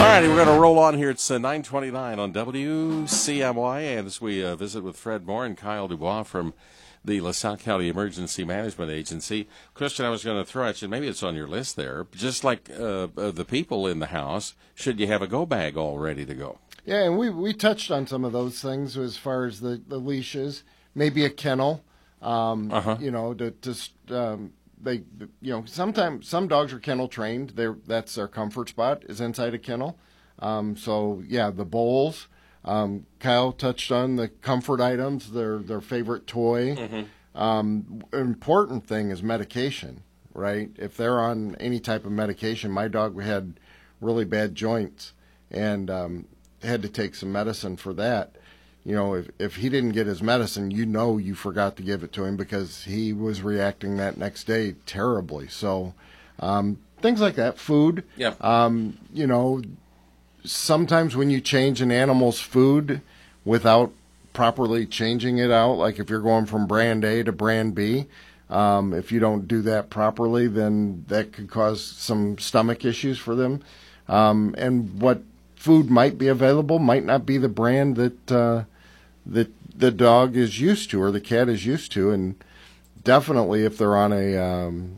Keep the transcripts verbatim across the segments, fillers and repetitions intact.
righty, we're going to roll on here. It's uh, nine twenty-nine on W C M Y, and as we uh, visit with Fred Moore and Kyle Dubois from the LaSalle County Emergency Management Agency. Question I was going to throw at you, maybe it's on your list there, just like uh, uh, the people in the house, should you have a go bag all ready to go? Yeah, and we, we touched on some of those things as far as the, the leashes, maybe a kennel, um, uh-huh. you know, to, to um, they, you know, sometimes some dogs are kennel trained. They that's their comfort spot is inside a kennel. Um, so yeah, the bowls. Um, Kyle touched on the comfort items, their their favorite toy. Mm-hmm. Um, important thing is medication, right? If they're on any type of medication, my dog had really bad joints and um, had to take some medicine for that. You know, if if he didn't get his medicine, you know you forgot to give it to him because he was reacting that next day terribly. So um, things like that, food. Yeah. Um, you know. Sometimes when you change an animal's food without properly changing it out, like if you're going from brand A to brand B, um, if you don't do that properly, then that could cause some stomach issues for them. Um, and what food might be available might not be the brand that uh, that the dog is used to or the cat is used to. And definitely if they're on a um,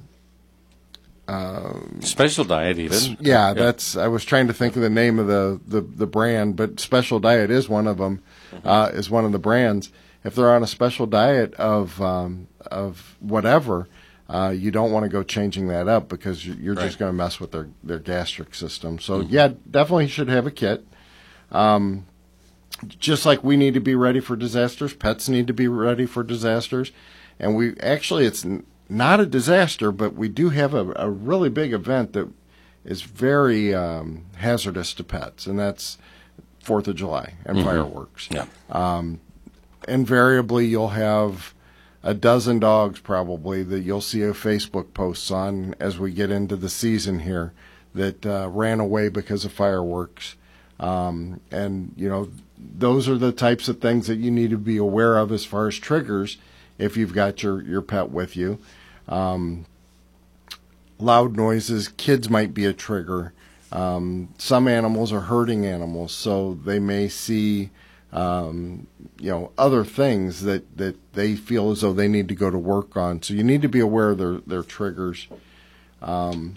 Um, Special Diet, even. Yeah, yeah, that's. I was trying to think of the name of the, the, the brand, but Special Diet is one of them. Mm-hmm. Uh, is one of the brands. If they're on a special diet of um, of whatever, uh, you don't want to go changing that up because you're right. just going to mess with their, their gastric system. So mm-hmm. yeah, definitely should have a kit. Um, just like we need to be ready for disasters, pets need to be ready for disasters, and we actually it's. Not a disaster, but we do have a, a really big event that is very um, hazardous to pets, and that's Fourth of July and mm-hmm. fireworks. Yeah. Um, invariably, you'll have a dozen dogs probably that you'll see a Facebook posts on as we get into the season here that uh, ran away because of fireworks. Um, and, you know, those are the types of things that you need to be aware of as far as triggers if you've got your, your pet with you. Um, loud noises, kids might be a trigger. Um, some animals are herding animals, so they may see, um, you know, other things that, that they feel as though they need to go to work on. So you need to be aware of their, their triggers. Um,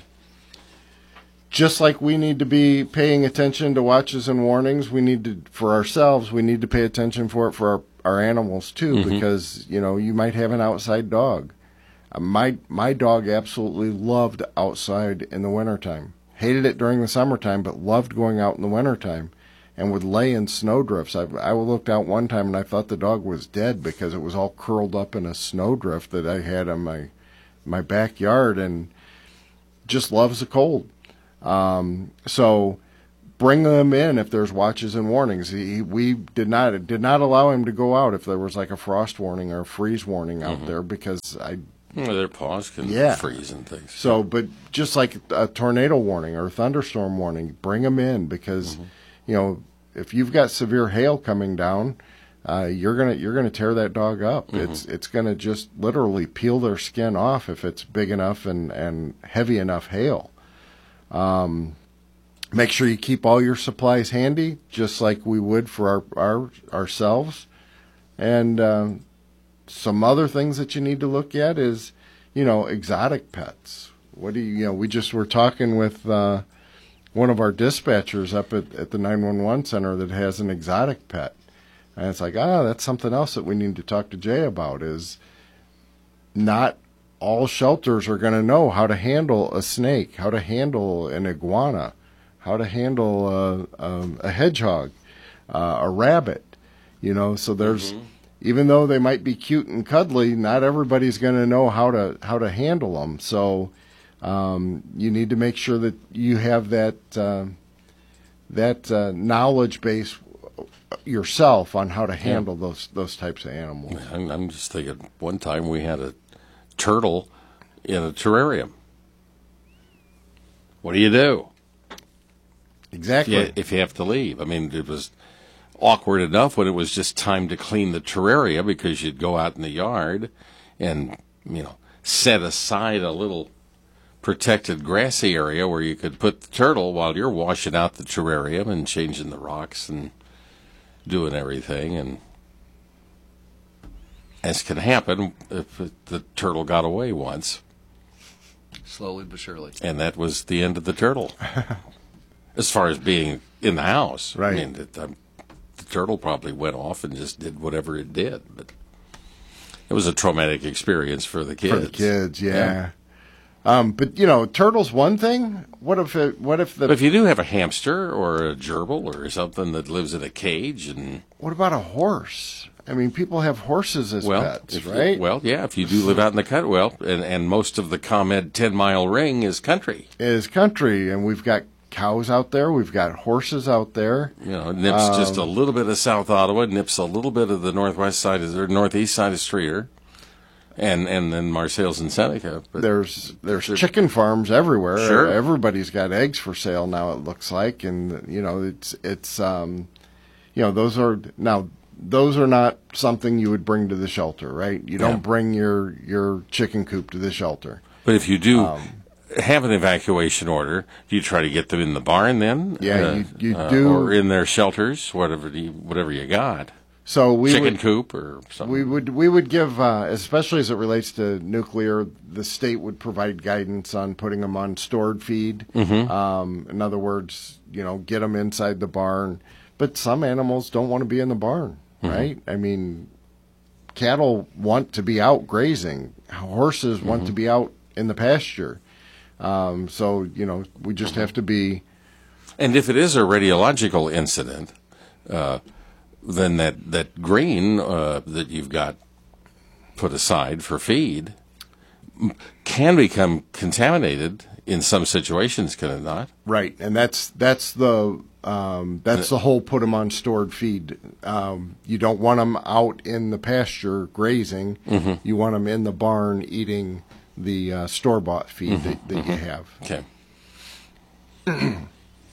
just like we need to be paying attention to watches and warnings, we need to, for ourselves, we need to pay attention for it for our, our animals too, mm-hmm. because, you know, you might have an outside dog. Uh, my my dog absolutely loved outside in the wintertime. Hated it during the summertime, but loved going out in the wintertime and would lay in snowdrifts. I, I looked out one time and I thought the dog was dead because it was all curled up in a snowdrift that I had in my, my backyard and just loves the cold. Um, so bring them in if there's watches and warnings. He, we did not did not allow him to go out if there was like a frost warning or a freeze warning out mm-hmm. there because I... Well, their paws can yeah. freeze and things. So, but just like a tornado warning or a thunderstorm warning, bring them in because, mm-hmm. you know, if you've got severe hail coming down, uh, you're gonna you're gonna tear that dog up. Mm-hmm. It's it's gonna just literally peel their skin off if it's big enough and, and heavy enough hail. Um, make sure you keep all your supplies handy, just like we would for our, our ourselves, and. Um, Some other things that you need to look at is, you know, exotic pets. What do you, you know, we just were talking with uh, one of our dispatchers up at, at the nine one one center that has an exotic pet. And it's like, ah, that's something else that we need to talk to Jay about is not all shelters are going to know how to handle a snake, how to handle an iguana, how to handle a, a, a hedgehog, uh, a rabbit, you know, so there's... Mm-hmm. Even though they might be cute and cuddly, not everybody's going to know how to how to handle them. So um, you need to make sure that you have that uh, that uh, knowledge base yourself on how to handle yeah. those those types of animals. I'm, I'm just thinking. One time we had a turtle in a terrarium. What do you do? Exactly. If you, if you have to leave, I mean, it was awkward enough when it was just time to clean the terraria because you'd go out in the yard and, you know, set aside a little protected grassy area where you could put the turtle while you're washing out the terrarium and changing the rocks and doing everything. And as can happen if the turtle got away once. Slowly but surely. And that was the end of the turtle. As far as being in the house. Right. I mean, the, the, the turtle probably went off and just did whatever it did. But it was a traumatic experience for the kids. For the kids, yeah. yeah. Um, but, you know, turtle's one thing. What if it, what if the... But if you do have a hamster or a gerbil or something that lives in a cage and... What about a horse? I mean, people have horses as well, pets, if, right? Well, yeah, if you do live out in the country, well, and, and most of the ComEd ten-mile ring is country. Is country, and we've got cows out there, we've got horses out there. You know, Nips um, just a little bit of South Ottawa, Nips a little bit of the northwest side, of, or northeast side of Streator, and and then Marseilles and Seneca. But there's there's chicken farms everywhere. Sure. Everybody's got eggs for sale now, it looks like, and, you know, it's, it's um, you know, those are, now, those are not something you would bring to the shelter, right? You don't yeah. bring your, your chicken coop to the shelter. But if you do um, have an evacuation order, do you try to get them in the barn then? Yeah, uh, you, you uh, do. Or in their shelters, whatever you, whatever you got. So we chicken would, coop or something. We would we would give, uh, especially as it relates to nuclear, the state would provide guidance on putting them on stored feed. Mm-hmm. Um, in other words, you know, get them inside the barn. But some animals don't want to be in the barn. Right? I mean, cattle want to be out grazing. Horses want mm-hmm. to be out in the pasture. Um, so, you know, we just mm-hmm. have to be... And if it is a radiological incident, uh, then that, that grain uh, that you've got put aside for feed can become contaminated in some situations, can it not? Right. And that's that's the... Um, that's the whole put them on stored feed. Um, you don't want them out in the pasture grazing. Mm-hmm. You want them in the barn eating the uh, store-bought feed mm-hmm. that, that mm-hmm. you have. Okay.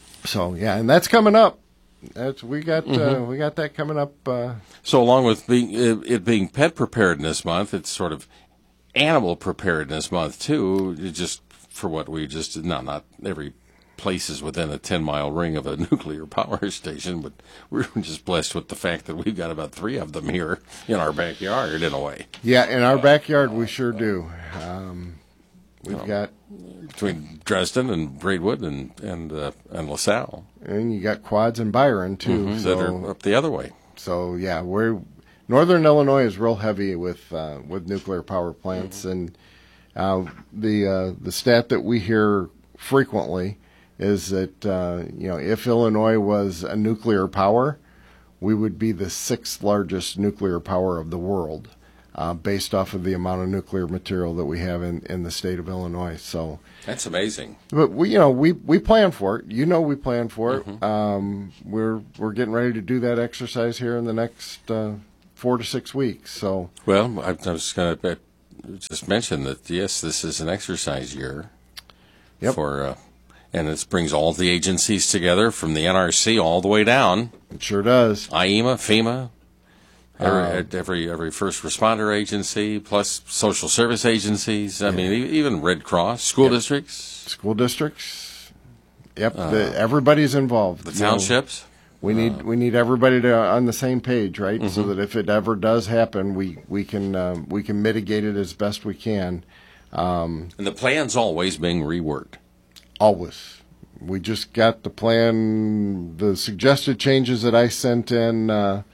So yeah, and that's coming up. That's we got mm-hmm. uh, we got that coming up. Uh, so along with being, it being Pet Preparedness Month, it's sort of Animal Preparedness Month too. Just for what we just did. No, not every places within a ten-mile ring of a nuclear power station, but we're just blessed with the fact that we've got about three of them here in our backyard, in a way. Yeah, in our backyard, we sure do. Um, we've oh, got... Between Dresden and Braidwood and and, uh, and LaSalle. And you got Quads and Byron, too. Mm-hmm, so, that are up the other way. So, yeah, we're... Northern Illinois is real heavy with uh, with nuclear power plants, mm-hmm. and uh, the uh, the stat that we hear frequently is that, uh, you know, if Illinois was a nuclear power, we would be the sixth largest nuclear power of the world, uh, based off of the amount of nuclear material that we have in, in the state of Illinois. So that's amazing. But we, you know, we, we plan for it. You know, we plan for it. Mm-hmm. Um, we're we're getting ready to do that exercise here in the next uh, four to six weeks. So well, I, I was going to just mention that yes, this is an exercise year. Yep. For. Uh, And it brings all the agencies together from the N R C all the way down. It sure does. I E M A, FEMA, every, Um, every every first responder agency, plus social service agencies. I Yeah. mean, e- even Red Cross, school Yep. districts, School districts. Yep. the, everybody's involved. the You know, townships. we need we need everybody to on the same page, right? So that if it ever does happen, we we can um, we can mitigate it as best we can. Um, And the plan's always being reworked. Always. We just got the plan, the suggested changes that I sent in uh,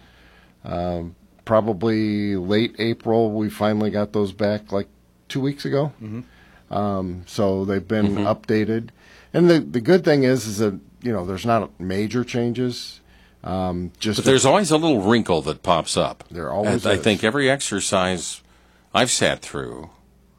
uh, probably late April. We finally got those back like two weeks ago. Mm-hmm. Um, so they've been Mm-hmm. updated. And the, the good thing is, is that, you know, there's not major changes. Um, just But there's always a little wrinkle that pops up. There always I, I is. think every exercise I've sat through,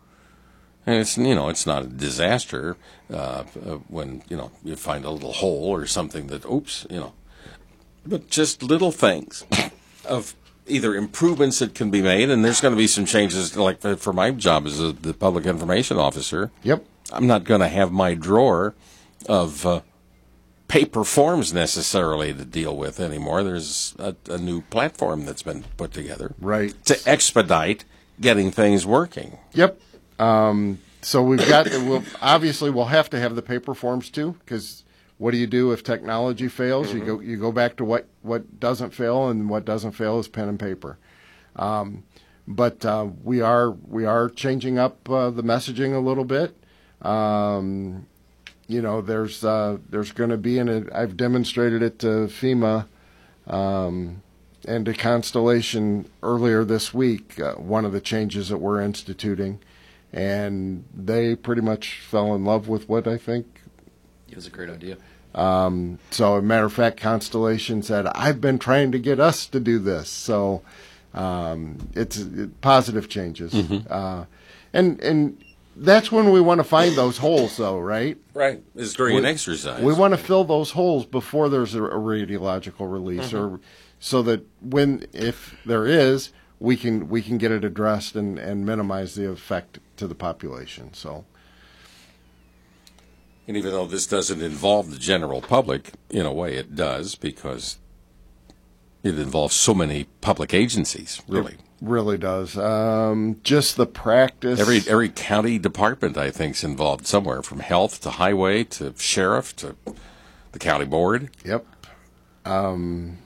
and it's, you know, it's not a disaster uh, uh, when, you know, you find a little hole or something that, oops, you know, but just little things of either improvements that can be made, and there's going to be some changes, like for, for my job as a, the public information officer. Yep. I'm not going to have my drawer of uh, paper forms necessarily to deal with anymore. There's a, a new platform that's been put together. Right. To expedite getting things working. Yep. Um, so we've got the, we'll, obviously we'll have to have the paper forms too, because what do you do if technology fails? Mm-hmm. You go you go back to what, what doesn't fail, and what doesn't fail is pen and paper. Um, but uh, we are we are changing up uh, the messaging a little bit. Um, you know, there's uh, there's going to be, and I've demonstrated it to FEMA um, and to Constellation earlier this week. Uh, one of the changes that we're instituting, and they pretty much fell in love with what I think. It was a great idea. Um, so, as a matter of fact, Constellation said, "I've been trying to get us to do this." So, um, it's it, positive changes, mm-hmm. uh, and and. That's when we want to find those holes, though, right? Right. Is during we, an exercise. We want to fill those holes before there's a, a radiological release, mm-hmm. or so that when, if there is, we can we can get it addressed and, and minimize the effect to the population. So, and even though this doesn't involve the general public, in a way, it does, because it involves so many public agencies, really. It really does. Um, just the practice. Every every county department, I think, is involved somewhere, from health to highway to sheriff to the county board. Yep. Um,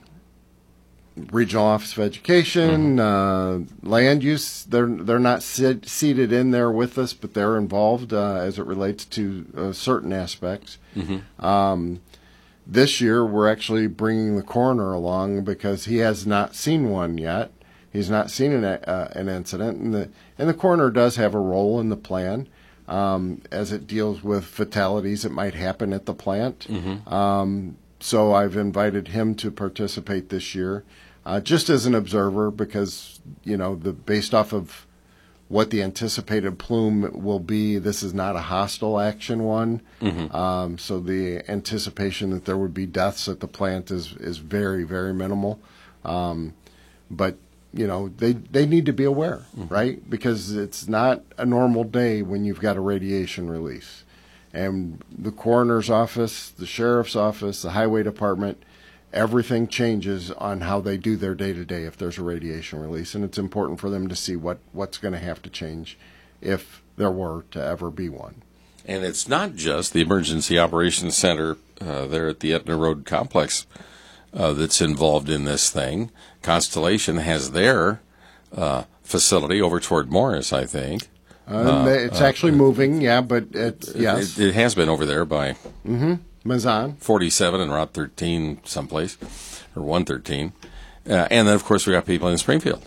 regional office of education, mm-hmm. uh, land use. They're they're not sit, seated in there with us, but they're involved uh, as it relates to uh, certain aspects. Mm-hmm. Um, this year, we're actually bringing the coroner along because he has not seen one yet. He's not seen an, uh, an incident, and the and the coroner does have a role in the plan um, as it deals with fatalities that might happen at the plant. Mm-hmm. Um, so I've invited him to participate this year, uh, just as an observer, because you know the based off of what the anticipated plume will be, this is not a hostile action one. Mm-hmm. Um, so the anticipation that there would be deaths at the plant is is very very minimal, um, but. You know, they, they need to be aware, mm-hmm. right? Because it's not a normal day when you've got a radiation release. And the coroner's office, the sheriff's office, the highway department, everything changes on how they do their day-to-day if there's a radiation release. And it's important for them to see what, what's going to have to change if there were to ever be one. And it's not just the Emergency Operations Center uh, there at the Etna Road Complex uh, that's involved in this thing. Constellation has their uh, facility over toward Morris, I think. Uh, uh, it's uh, actually moving, yeah, but it's, yes. It, it has been over there by mm-hmm. Mazan. forty-seven and Route thirteen someplace, or one thirteen. Uh, and then, of course, we got people in Springfield.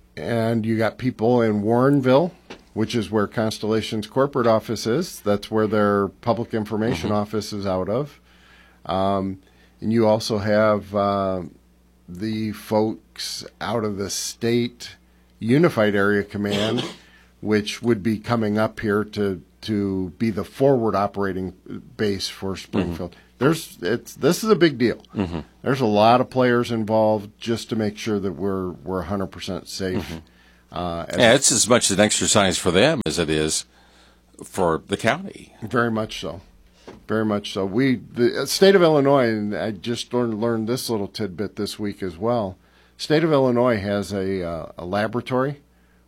And you got people in Warrenville, which is where Constellation's corporate office is. That's where their public information mm-hmm. office is out of. Um, and you also have... Uh, the folks out of the state Unified Area Command, which would be coming up here to to be the forward operating base for Springfield. Mm-hmm. There's it's this is a big deal. Mm-hmm. There's a lot of players involved just to make sure that we're we're one hundred percent safe. Mm-hmm. Uh, yeah, it's as much an exercise for them as it is for the county. Very much so. Very much so. We, the state of Illinois, and I just learned, learned this little tidbit this week as well. State of Illinois has a, uh, a laboratory.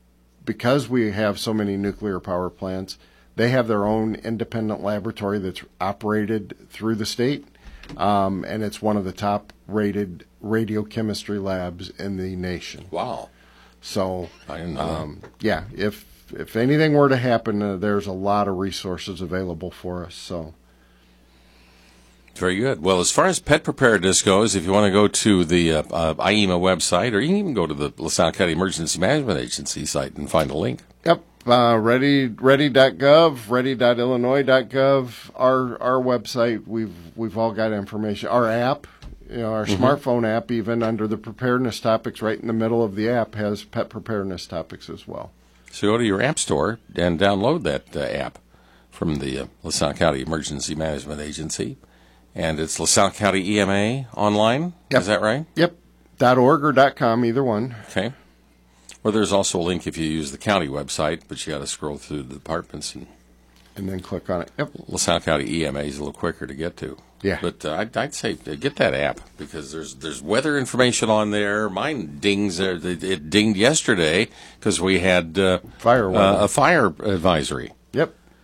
Because we have so many nuclear power plants, they have their own independent laboratory that's operated through the state, um, and it's one of the top-rated radiochemistry labs in the nation. Wow. So, I didn't know um, yeah, if if anything were to happen, uh, there's a lot of resources available for us, so... Very good. Well, as far as pet preparedness goes, if you want to go to the uh, uh, I E M A website, or you can even go to the LaSalle County Emergency Management Agency site and find a link. Yep. Uh, ready, ready dot gov, ready dot illinois dot gov. Our our website, we've we've all got information. Our app, you know, our mm-hmm. smartphone app, even under the preparedness topics, right in the middle of the app, has pet preparedness topics as well. So go to your app store and download that uh, app from the uh, LaSalle County Emergency Management Agency. And it's LaSalle County E M A online, yep. Is that right? Yep, .org or .com, either one. Okay. Or there's also a link if you use the county website, but you got to scroll through the departments. And, and then click on it. Yep. LaSalle County E M A is a little quicker to get to. Yeah. But uh, I'd, I'd say get that app, because there's there's weather information on there. Mine dings, uh, it, it dinged yesterday because we had uh, fire uh, a fire advisory. Yep.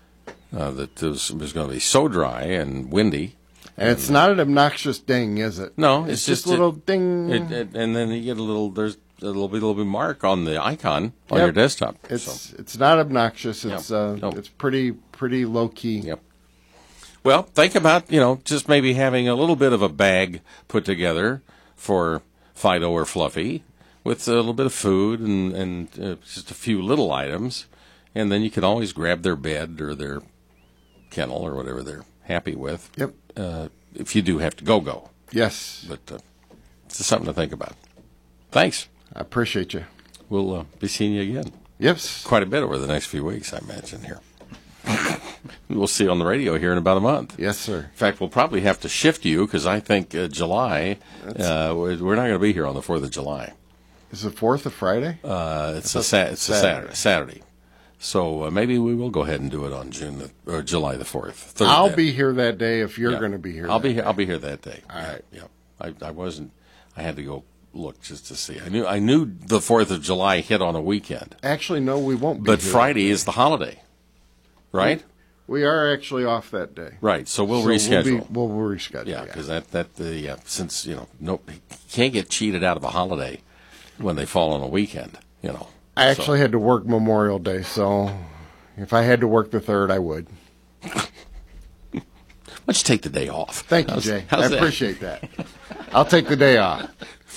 uh, that it was, was going to be so dry and windy. And it's not an obnoxious ding, is it? No, it's, it's just just a little it, ding. It, it, and then you get a little. There's a little bit, little bit mark on the icon on Yep. your desktop. It's so. it's not obnoxious. It's Yep. uh, Nope. it's pretty pretty low key. Yep. Well, think about, you know, just maybe having a little bit of a bag put together for Fido or Fluffy with a little bit of food and, and uh, just a few little items. And then you can always grab their bed or their kennel or whatever they're happy with. Yep. Uh, if you do have to go, go. Yes. But uh, it's just something to think about. Thanks. I appreciate you. We'll uh, be seeing you again. Yes. Quite a bit over the next few weeks, I imagine, here. We'll see you on the radio here in about a month. Yes, sir. In fact, we'll probably have to shift you because I think uh, July, uh, we're we're not going to be here on the fourth of July. Is the fourth a Friday? Uh, it's a sa- it's a Saturday. Saturday. So uh, maybe we will go ahead and do it on June the, or July the fourth. I'll be here that day if you're Yeah. going to be here. I'll that be here. day. I'll be here that day. All right. Yeah. I, I wasn't. I had to go look just to see. I knew. I knew the fourth of July hit on a weekend, Actually, no, we won't be but here. Friday is the holiday, right? We are actually off that day. Right. So we'll So reschedule. We'll, be, we'll reschedule. Yeah, because that that the yeah, since you know no you can't get cheated out of a holiday when they fall on a weekend. You know. I actually had to work Memorial Day, so if I had to work the third, I would. Why don't you take the day off? Thank you, How's- Jay. how's I that? appreciate that. I'll take the day off.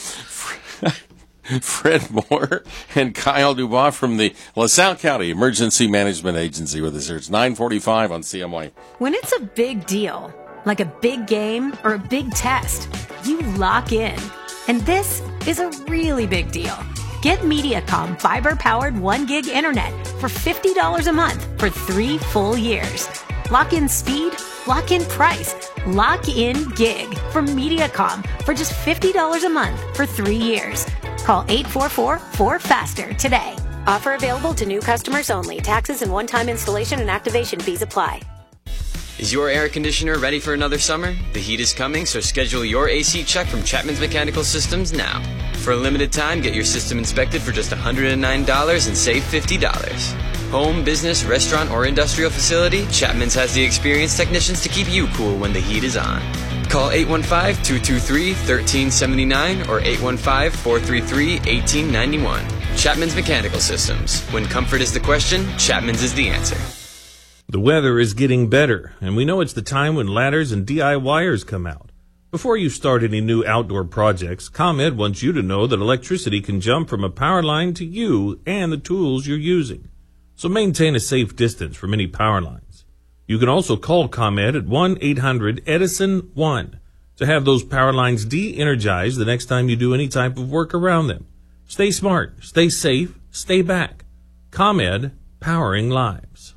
Fred Moore and Kyle Dubois from the LaSalle County Emergency Management Agency with us here. It's nine forty-five on C M Y. When it's a big deal, like a big game or a big test, you lock in. And this is a really big deal. Get MediaCom fiber-powered one gig internet for fifty dollars a month for three full years. Lock in speed, lock in price, lock in gig from MediaCom for just fifty dollars a month for three years. Call eight four four, four FASTER today. Offer available to new customers only. Taxes and one-time installation and activation fees apply. Is your air conditioner ready for another summer? The heat is coming, so schedule your A C check from Chapman's Mechanical Systems now. For a limited time, get your system inspected for just one hundred nine dollars and save fifty dollars. Home, business, restaurant, or industrial facility, Chapman's has the experienced technicians to keep you cool when the heat is on. Call eight one five, two two three, one three seven nine or eight one five, four three three, one eight nine one. Chapman's Mechanical Systems. When comfort is the question, Chapman's is the answer. The weather is getting better, and we know it's the time when ladders and DIYers come out. Before you start any new outdoor projects, ComEd wants you to know that electricity can jump from a power line to you and the tools you're using. So maintain a safe distance from any power lines. You can also call ComEd at one eight hundred Edison one to have those power lines de-energized the next time you do any type of work around them. Stay smart, stay safe, stay back. ComEd, powering lives.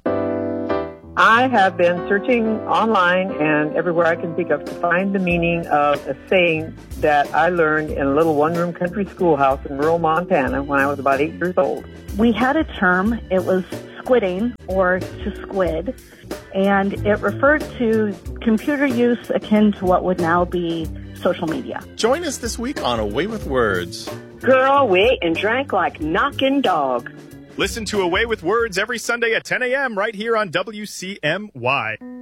I have been searching online and everywhere I can think of to find the meaning of a saying that I learned in a little one-room country schoolhouse in rural Montana when I was about eight years old. We had a term, it was squidding or to squid, and it referred to computer use akin to what would now be social media. Join us this week on Away with Words. Girl, we ate and drank like knocking dog. Listen to Away with Words every Sunday at ten a.m. right here on W C M Y.